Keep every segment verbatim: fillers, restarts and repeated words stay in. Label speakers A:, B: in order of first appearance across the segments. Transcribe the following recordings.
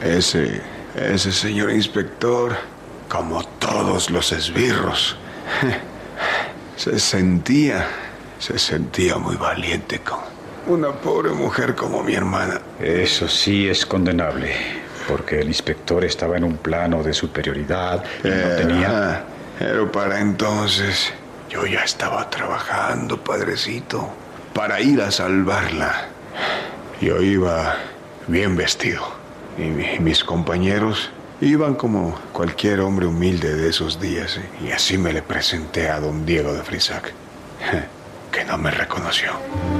A: Ese, ese señor inspector, como todos los esbirros, se sentía, se sentía muy valiente con una pobre mujer como mi hermana.
B: Eso sí es condenable, porque el inspector estaba en un plano de superioridad y
A: eh,
B: no tenía...
A: Ah, pero para entonces yo ya estaba trabajando, padrecito, para ir a salvarla. Yo iba bien vestido y mi, mis compañeros iban como cualquier hombre humilde de esos días, ¿eh? Y así me le presenté a don Diego de Frisac, que no me reconoció.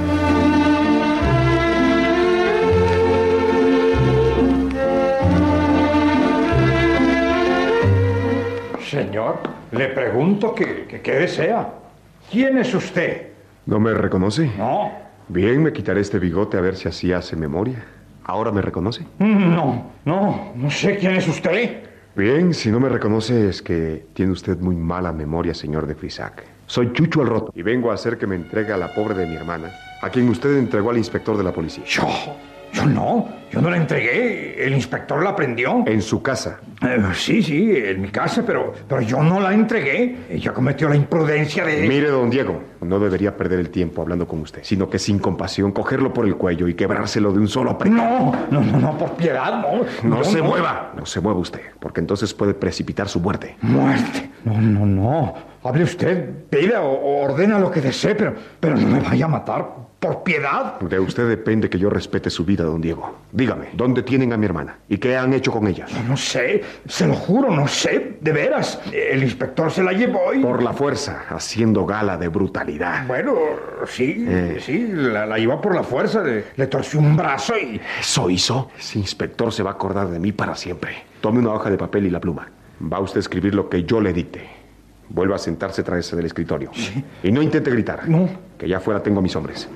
C: Señor, le pregunto que, que qué desea. ¿Quién es usted?
D: ¿No me reconoce?
C: No.
D: Bien, me quitaré este bigote a ver si así hace memoria. ¿Ahora me reconoce?
C: No, no, no sé quién es usted.
D: Bien, si no me reconoce es que tiene usted muy mala memoria, señor de Frisac. Soy Chucho el Roto y vengo a hacer que me entregue a la pobre de mi hermana, a quien usted entregó al inspector de la policía.
C: Yo, yo no, yo no la entregué. El inspector la prendió.
D: En su casa.
C: Eh, sí, sí, en mi casa, pero, pero yo no la entregué. Ella cometió la imprudencia de...
D: Mire, don Diego, no debería perder el tiempo hablando con usted, sino que sin compasión cogerlo por el cuello y quebrárselo de un solo aprieto.
C: No, no, no, no, por piedad, no.
D: No
C: Yo
D: se
C: no.
D: mueva, no se mueva usted, porque entonces puede precipitar su muerte.
C: ¿Muerte? No, no, no. Hable usted, pida o, o ordena lo que desee, pero, pero no me vaya a matar. Por piedad.
D: De usted depende que yo respete su vida, don Diego. Dígame, ¿dónde tienen a mi hermana? ¿Y qué han hecho con ella?
C: No, no sé, se lo juro, no sé, de veras. El inspector se la llevó y...
D: Por la fuerza, haciendo gala de brutalidad.
C: Bueno, sí,
D: Eh.
C: sí, la, la llevó por la fuerza, le, le torció un brazo y...
D: ¿Eso hizo? Ese inspector se va a acordar de mí para siempre. Tome una hoja de papel y la pluma. Va usted a escribir lo que yo le dicte. Vuelva a sentarse tras del escritorio.
C: Sí.
D: Y no intente gritar.
C: No.
D: Que ya afuera tengo a mis hombres.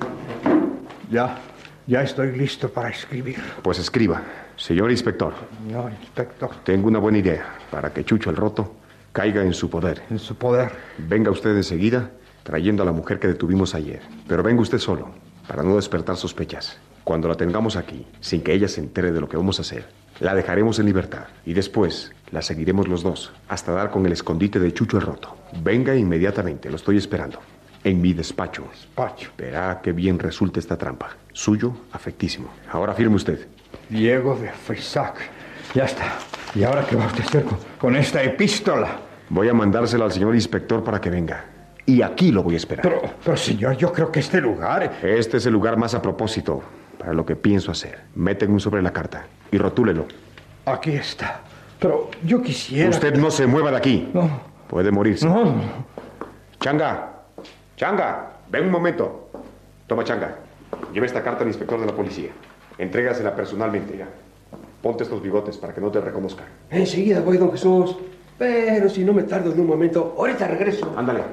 C: Ya, ya estoy listo para escribir.
D: Pues escriba. Señor inspector,
C: Señor inspector,
D: tengo una buena idea para que Chucho el Roto caiga en su poder.
C: en su poder.
D: Venga usted enseguida trayendo a la mujer que detuvimos ayer. Pero venga usted solo, para no despertar sospechas. Cuando la tengamos aquí, sin que ella se entere de lo que vamos a hacer, la dejaremos en libertad. Y después la seguiremos los dos, hasta dar con el escondite de Chucho el Roto. Venga inmediatamente, lo estoy esperando. En mi despacho.
C: Despacho.
D: Verá qué bien resulta esta trampa. Suyo, afectísimo. Ahora firme usted.
C: Diego de Frisac. Ya está. ¿Y ahora qué va usted a hacer con, con esta epístola?
D: Voy a mandársela al señor inspector para que venga. Y aquí lo voy a esperar.
C: Pero, pero señor, yo creo que este lugar...
D: Este es el lugar más a propósito para lo que pienso hacer. Meten un sobre la carta y rotúlelo.
C: Aquí está. Pero yo quisiera...
D: Usted no se mueva de aquí.
C: No.
D: Puede morirse.
C: No.
D: Changa. Changa. Ven un momento. Toma, Changa. Lleva esta carta al inspector de la policía. Entrégasela personalmente. Ya. Ponte estos bigotes para que no te reconozcan.
E: Enseguida voy, don Jesús. Pero si no me tardo en un momento, ahorita regreso.
D: Ándale.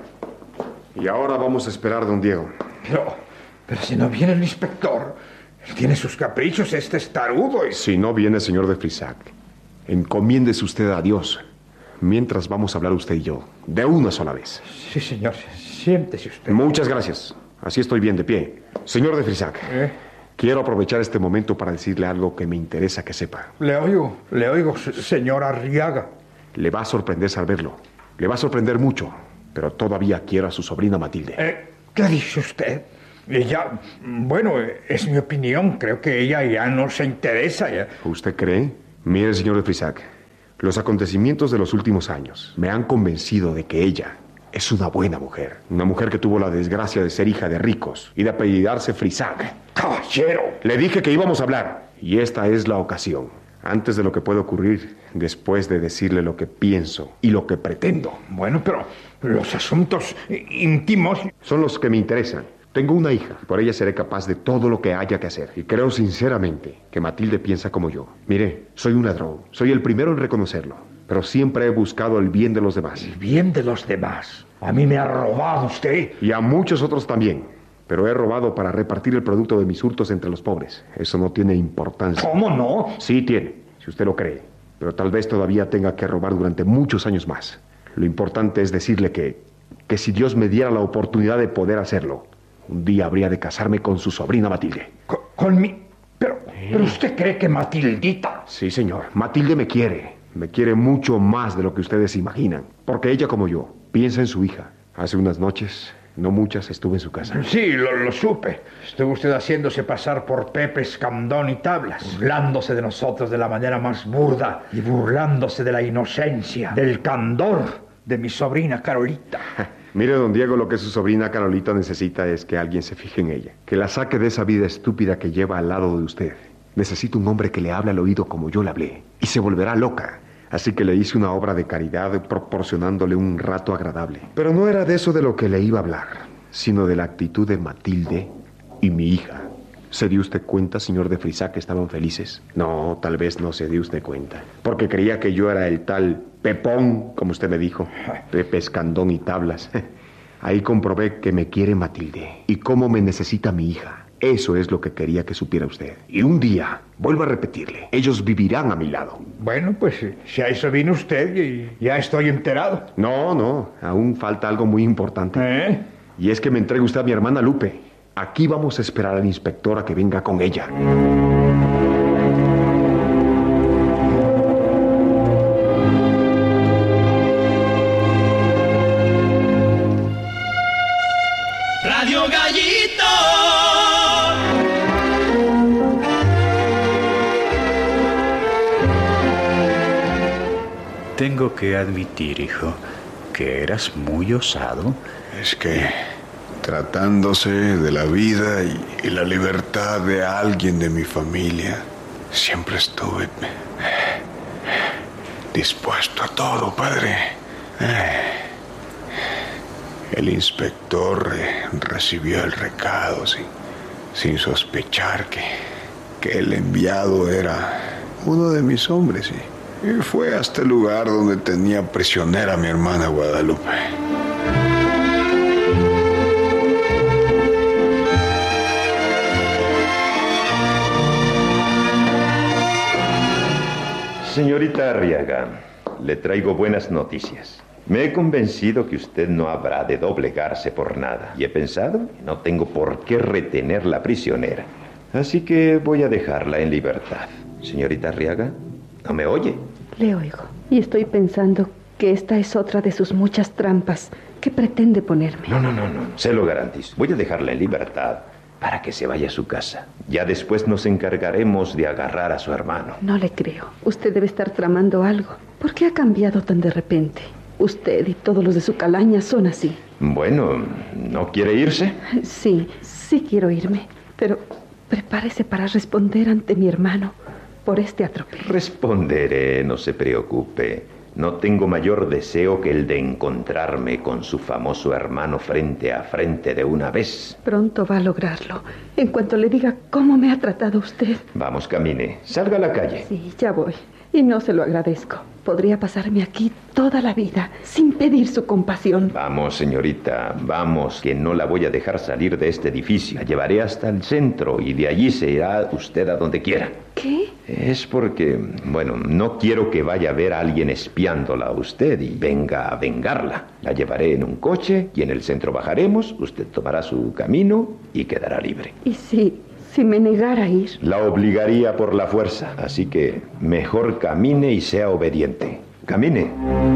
D: Y ahora vamos a esperar, don Diego.
C: Pero, pero si no viene el inspector, él tiene sus caprichos, este es tarudo y...
D: Si no viene, señor de Frisac, encomiéndese usted a Dios. Mientras vamos a hablar usted y yo, de una sola vez.
C: Sí, señor, siéntese usted.
D: Muchas gracias. Así estoy bien de pie. Señor de Frisac,
C: ¿Eh?
D: quiero aprovechar este momento para decirle algo que me interesa que sepa.
C: Le oigo, le oigo, se- señor Arriaga.
D: Le va a sorprender saberlo. Le va a sorprender mucho. Pero todavía quiero a su sobrina Matilde.
C: Eh, ¿Qué dice usted? Ella, bueno, es mi opinión, creo que ella ya no se interesa. Ya.
D: ¿Usted cree? Mire, señor de Frisac, los acontecimientos de los últimos años me han convencido de que ella es una buena mujer. Una mujer que tuvo la desgracia de ser hija de ricos y de apellidarse Frisac.
C: Caballero.
D: Le dije que íbamos a hablar, y esta es la ocasión. Antes de lo que puede ocurrir, después de decirle lo que pienso y lo que pretendo.
C: Bueno, pero los asuntos íntimos...
D: Son los que me interesan. Tengo una hija, por ella seré capaz de todo lo que haya que hacer. Y creo sinceramente que Matilde piensa como yo. Mire, soy un ladrón, soy el primero en reconocerlo, pero siempre he buscado el bien de los demás.
C: El bien de los demás. A mí me ha robado usted.
D: Y a muchos otros también. Pero he robado para repartir el producto de mis hurtos entre los pobres. Eso no tiene importancia.
C: ¿Cómo no?
D: Sí tiene, si usted lo cree. Pero tal vez todavía tenga que robar durante muchos años más. Lo importante es decirle que, que si Dios me diera la oportunidad de poder hacerlo, un día habría de casarme con su sobrina Matilde.
C: ¿Con, con mi, Pero, pero ¿usted cree que Matildita?
D: Sí, señor. Matilde me quiere. Me quiere mucho más de lo que ustedes imaginan. Porque ella, como yo, piensa en su hija. Hace unas noches, no muchas, estuve en su casa.
C: Sí, lo, lo supe. Estuvo usted haciéndose pasar por Pepe Escandón y Tablas, burlándose de nosotros de la manera más burda y burlándose de la inocencia, del candor de mi sobrina Carolita.
D: Mire, don Diego, lo que su sobrina Carolita necesita es que alguien se fije en ella, que la saque de esa vida estúpida que lleva al lado de usted. Necesita un hombre que le hable al oído como yo le hablé, y se volverá loca. Así que le hice una obra de caridad proporcionándole un rato agradable. Pero no era de eso de lo que le iba a hablar, sino de la actitud de Matilde y mi hija. ¿Se dio usted cuenta, señor de Frisac, que estaban felices? No, tal vez no se dio usted cuenta, porque creía que yo era el tal Pepón, como usted me dijo, Pepe Escandón y Tablas. Ahí comprobé que me quiere Matilde y cómo me necesita mi hija. Eso es lo que quería que supiera usted. Y un día, vuelvo a repetirle, ellos vivirán a mi lado.
C: Bueno, pues si a eso vino usted, y ya estoy enterado.
D: No, no, aún falta algo muy importante.
C: ¿Eh?
D: Y es que me entregue usted a mi hermana Lupe. Aquí vamos a esperar al inspector a que venga con ella.
F: Radio Gallito.
B: Tengo que admitir, hijo, que eras muy osado.
A: Es que, tratándose de la vida y, y la libertad de alguien de mi familia, siempre estuve dispuesto a todo, padre. El inspector recibió el recado sin, sin sospechar que, que el enviado era uno de mis hombres, y, y fue hasta el lugar donde tenía prisionera a mi hermana Guadalupe.
G: Señorita Arriaga, le traigo buenas noticias. Me he convencido que usted no habrá de doblegarse por nada. Y he pensado que no tengo por qué retenerla prisionera. Así que voy a dejarla en libertad. Señorita Arriaga, ¿no me oye?
H: Le oigo. Y estoy pensando que esta es otra de sus muchas trampas que pretende ponerme.
G: No, no, no, no. Se lo garantizo. Voy a dejarla en libertad para que se vaya a su casa. Ya después nos encargaremos de agarrar a su hermano.
H: No le creo. Usted debe estar tramando algo. ¿Por qué ha cambiado tan de repente? Usted y todos los de su calaña son así.
G: Bueno, ¿no quiere irse?
H: Sí, sí quiero irme. Pero prepárese para responder ante mi hermano por este atropello.
G: Responderé, no se preocupe. No tengo mayor deseo que el de encontrarme con su famoso hermano frente a frente de una vez.
H: Pronto va a lograrlo, en cuanto le diga cómo me ha tratado usted.
G: Vamos, camine. Salga a la calle.
H: Sí, ya voy. Y no se lo agradezco. Podría pasarme aquí toda la vida sin pedir su compasión.
G: Vamos, señorita, vamos, que no la voy a dejar salir de este edificio. La llevaré hasta el centro y de allí se irá usted a donde quiera.
H: ¿Qué?
G: Es porque, bueno, no quiero que vaya a ver a alguien espiándola a usted y venga a vengarla. La llevaré en un coche y en el centro bajaremos, usted tomará su camino y quedará libre.
H: ¿Y si, si me negara a ir?
G: La obligaría por la fuerza, así que mejor camine y sea obediente. Camine.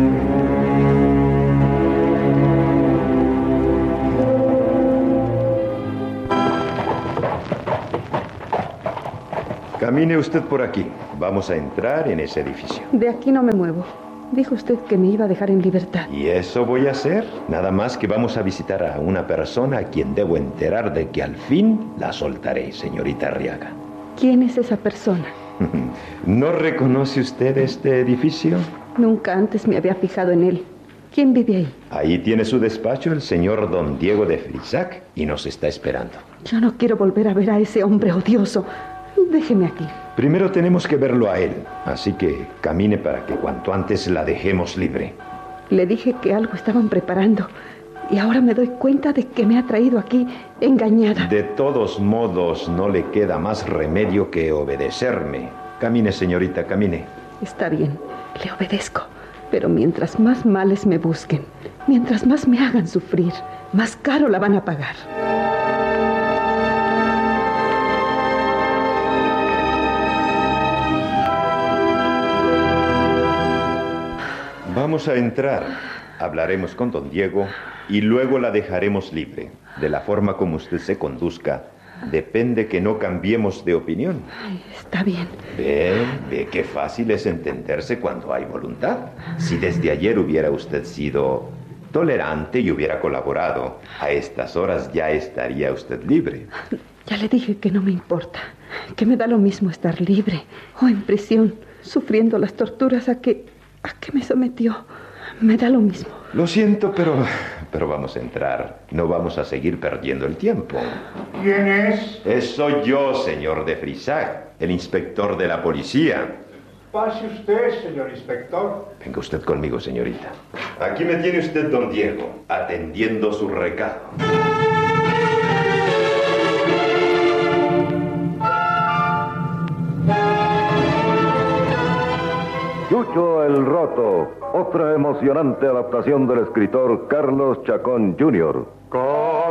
G: Camine usted por aquí. Vamos a entrar en ese edificio.
H: De aquí no me muevo. Dijo usted que me iba a dejar en libertad.
G: ¿Y eso voy a hacer? Nada más que vamos a visitar a una persona a quien debo enterar de que al fin la soltaré, señorita Arriaga.
H: ¿Quién es esa persona?
G: ¿No reconoce usted este edificio?
H: Nunca antes me había fijado en él. ¿Quién vive ahí?
G: Ahí tiene su despacho el señor don Diego de Frisac y nos está esperando.
H: Yo no quiero volver a ver a ese hombre odioso. Déjeme aquí.
G: Primero tenemos que verlo a él, así que camine para que cuanto antes la dejemos libre.
H: Le dije que algo estaban preparando y ahora me doy cuenta de que me ha traído aquí engañada.
G: De todos modos, no le queda más remedio que obedecerme. Camine, señorita, camine.
H: Está bien, le obedezco. Pero mientras más males me busquen, mientras más me hagan sufrir, más caro la van a pagar.
G: Vamos a entrar, hablaremos con don Diego y luego la dejaremos libre. De la forma como usted se conduzca, depende que no cambiemos de opinión.
H: Ay, está bien.
G: Ve, ve qué fácil es entenderse cuando hay voluntad. Si desde ayer hubiera usted sido tolerante y hubiera colaborado, a estas horas ya estaría usted libre.
H: Ya le dije que no me importa, que me da lo mismo estar libre o en prisión, sufriendo las torturas a que, a que me sometió. Me da lo mismo.
G: Lo siento, pero, pero vamos a entrar. No vamos a seguir perdiendo el tiempo.
C: ¿Quién es?
G: Es soy yo, señor de Frisac, el inspector de la policía.
C: Pase usted, señor inspector.
G: Venga usted conmigo, señorita. Aquí me tiene usted, don Diego, atendiendo su recado.
I: Chucho el Roto, otra emocionante adaptación del escritor Carlos Chacón junior